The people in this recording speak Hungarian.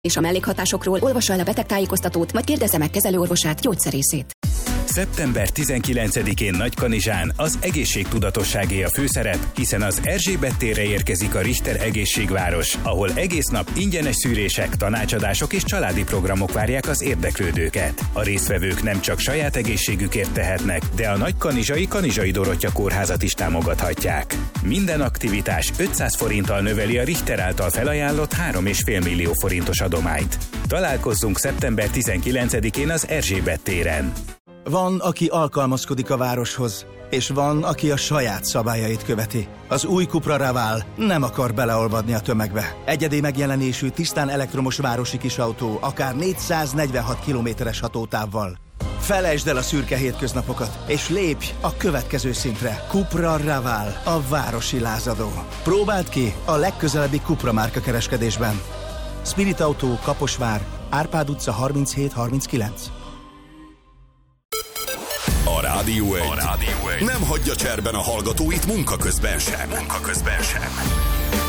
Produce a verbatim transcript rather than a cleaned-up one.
és a mellékhatásokról olvassa el a betegtájékoztatót, majd kérdezze meg kezelőorvosát, gyógyszerészét. szeptember tizenkilencedikén Nagykanizsán az egészségtudatosságé a főszerep, hiszen az Erzsébet térre érkezik a Richter Egészségváros, ahol egész nap ingyenes szűrések, tanácsadások és családi programok várják az érdeklődőket. A résztvevők nem csak saját egészségükért tehetnek, de a Nagykanizsai Kanizsai Dorottya Kórházat is támogathatják. Minden aktivitás ötszáz forinttal növeli a Richter által felajánlott három egész öt millió forintos adományt. Találkozzunk szeptember tizenkilencedikén az Erzsébet téren. Van, aki alkalmazkodik a városhoz, és van, aki a saját szabályait követi. Az új Cupra Raval nem akar beleolvadni a tömegbe. Egyedi megjelenésű, tisztán elektromos városi kisautó, akár négyszáznegyvenhat kilométeres hatótávval. Felejtsd el a szürke hétköznapokat, és lépj a következő szintre. Cupra Raval, a városi lázadó. Próbáld ki a legközelebbi Cupra márka kereskedésben. Spirit Autó, Kaposvár, Árpád utca harminchét harminckilenc. A Rádió egy. A Rádió egy nem hagyja cserben a hallgatóit munka közben sem. Munka közben sem.